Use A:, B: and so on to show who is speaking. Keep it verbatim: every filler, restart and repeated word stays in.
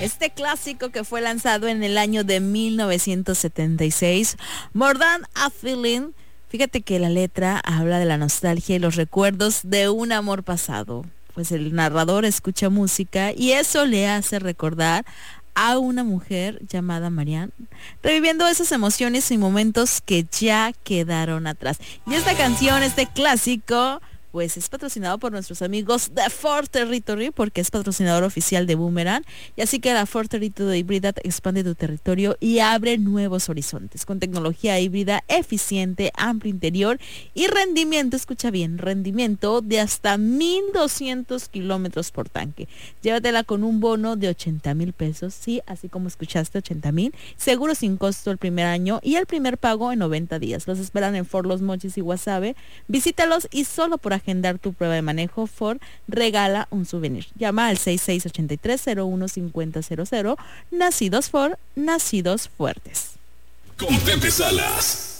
A: Este clásico que fue lanzado en el año de mil novecientos setenta y seis, More Than a Feeling. Fíjate que la letra habla de la nostalgia y los recuerdos de un amor pasado. Pues el narrador escucha música y eso le hace recordar a una mujer llamada Marianne, reviviendo esas emociones y momentos que ya quedaron atrás. Y esta canción, este clásico, pues es patrocinado por nuestros amigos de Ford Territory, porque es patrocinador oficial de Boomerang. Y así que la Ford Territory híbrida expande tu territorio y abre nuevos horizontes con tecnología híbrida eficiente, amplio interior y rendimiento, escucha bien, rendimiento de hasta mil doscientos kilómetros por tanque. Llévatela con un bono de ochenta mil pesos, sí, así como escuchaste, ochenta mil, seguro sin costo el primer año y el primer pago en noventa días. Los esperan en Ford Los Mochis y Guasave. Visítalos y solo por agendar tu prueba de manejo, Ford regala un souvenir. Llama al seis seis ocho tres cero uno cinco cero cero cero. Nacidos Ford, nacidos fuertes.
B: Con Pepe Salas.